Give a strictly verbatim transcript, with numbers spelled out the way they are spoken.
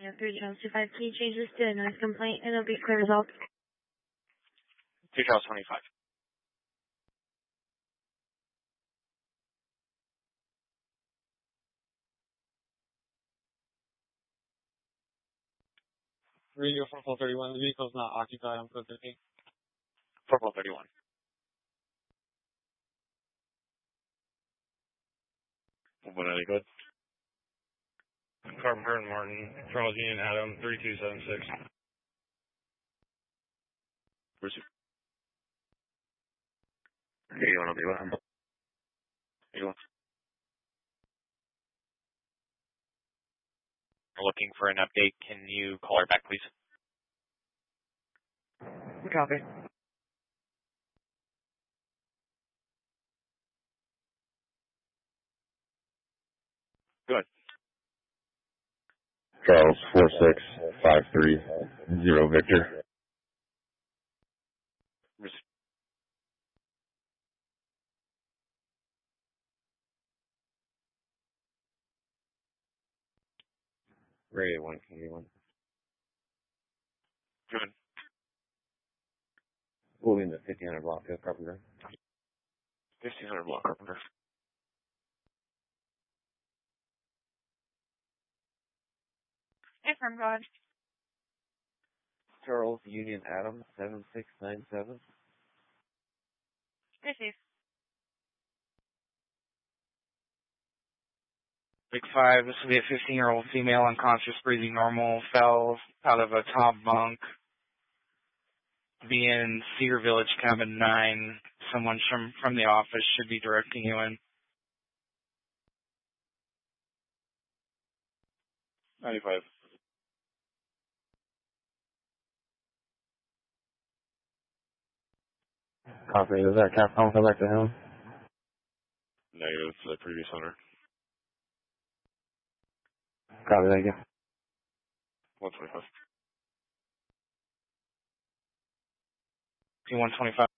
have three Charles two five. Can you change this to a noise complaint and it'll be clear results? two Charles twenty-five. Radio four four thirty-one, the vehicle's not occupied on code fifteen. four four thirty-one. What are they good? Carpenter and Martin, Charles Union Adam, three two seven six. Where's it? eighty-one will be with him. eighty-one. We're looking for an update. Can you call her back, please? Copy. Good. Charles, four six five three zero Victor. Where's it? Radio one twenty-one. Good. Moving the fifteen hundred block of Carpenter. fifteen hundred block, Carpenter. Affirm, go ahead. Charles Union Adam, seven six nine seven. Receive. Big five, this will be a fifteen-year-old female, unconscious, breathing normal, fell out of a top bunk. Be in Cedar Village, cabin nine. Someone from, from the office should be directing you in. ninety-five. Copy. Is that Capcom come back to him? Negative to the previous owner. Copy, thank you. one twenty-five. P one twenty-five.